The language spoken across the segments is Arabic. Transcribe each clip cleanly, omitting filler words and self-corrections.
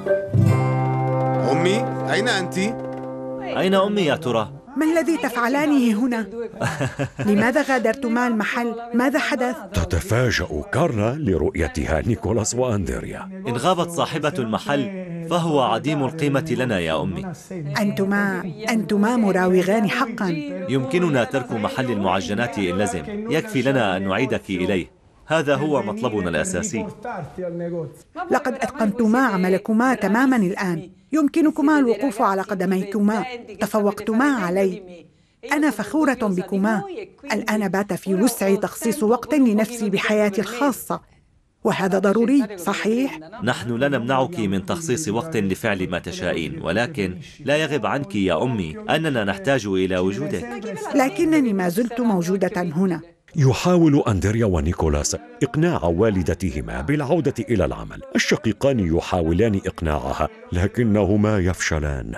أمي، أين أنت؟ أين أمي يا ترى؟ ما الذي تفعلانه هنا؟ لماذا غادرتما المحل؟ ماذا حدث؟ تتفاجأ كارلا لرؤيتها نيكولاس وأندريا. إن غابت صاحبة المحل فهو عديم القيمة لنا يا أمي. أنتما مراوغان حقا. يمكننا ترك محل المعجنات إن لزم، يكفي لنا أن نعيدك إليه، هذا هو مطلبنا الأساسي. لقد أتقنتما عملكما تماما الآن، يمكنكما الوقوف على قدميكما، تفوقتما علي. أنا فخورة بكما. الآن بات في وسعي تخصيص وقت لنفسي بحياتي الخاصة، وهذا ضروري، صحيح؟ نحن لا نمنعك من تخصيص وقت لفعل ما تشائين، ولكن لا يغب عنك يا أمي أننا نحتاج إلى وجودك. لكنني ما زلت موجودة هنا. يحاول أندريا ونيكولاس إقناع والدتهما بالعودة إلى العمل. الشقيقان يحاولان إقناعها لكنهما يفشلان.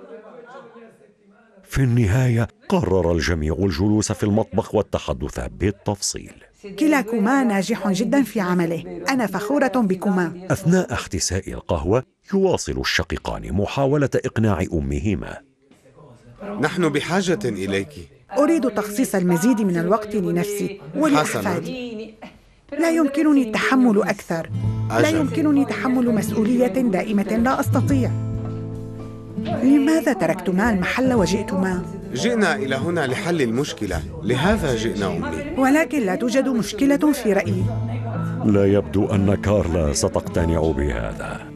في النهاية قرر الجميع الجلوس في المطبخ والتحدث بالتفصيل. كلاكما ناجح جدا في عمله، أنا فخورة بكما. أثناء احتساء القهوة يواصل الشقيقان محاولة إقناع أمهما. نحن بحاجة إليك. أريد تخصيص المزيد من الوقت لنفسي ولأحفادي. لا يمكنني التحمل أكثر. لا يمكنني تحمل مسؤولية دائمة، لا أستطيع. لماذا تركتما المحل وجئتما؟ جئنا إلى هنا لحل المشكلة، لهذا جئنا أمي. ولكن لا توجد مشكلة في رأيي. لا يبدو أن كارلا ستقتنع بهذا.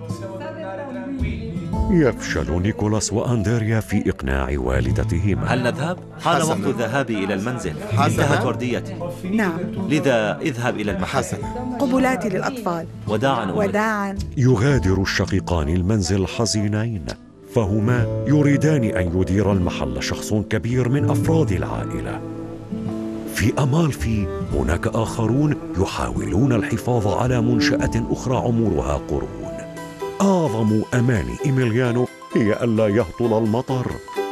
يفشل نيكولاس وأندريا في إقناع والدتهما. هل نذهب؟ حان وقت الذهاب إلى المنزل، انتهت ورديتي. نعم. لذا اذهب إلى المحل. قبلاتي للأطفال. وداعا أمي. وداعا. يغادر الشقيقان المنزل حزينين، فهما يريدان أن يدير المحل شخص كبير من أفراد العائلة. في أمالفي هناك آخرون يحاولون الحفاظ على منشأة أخرى عمرها قرون. أعظم أمان إيميليانو هي ألا يهطل المطر.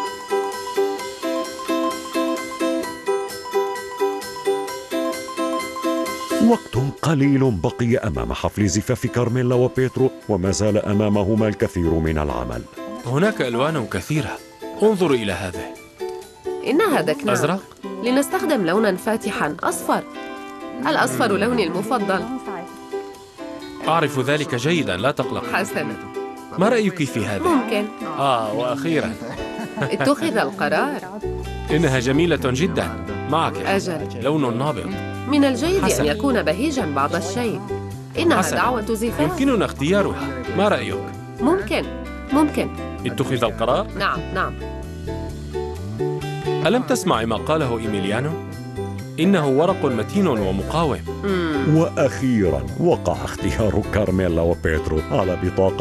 وقت قليل بقي أمام حفل زفاف كارميلا وبيترو، وما زال أمامهما الكثير من العمل. هناك ألوان كثيرة، انظر إلى هذه. إنها دكنة أزرق؟ لنستخدم لونا فاتحا أصفر. الأصفر لوني المفضل. أعرف ذلك جيدا، لا تقلق. حسنا. ما رأيك في هذا؟ ممكن. وأخيرا اتخذ القرار. إنها جميلة جدا. معك. أجل. لون نابض. من الجيد حسن. أن يكون بهيجا بعض الشيء. إنها حسن. دعوة زفاف. يمكننا اختيارها، ما رأيك؟ ممكن. اتخذ القرار؟ نعم. ألم تسمع ما قاله إيميليانو؟ إنه ورق متين ومقاوم. وأخيرا وقع اختيار كارميلا وبيترو على بطاقة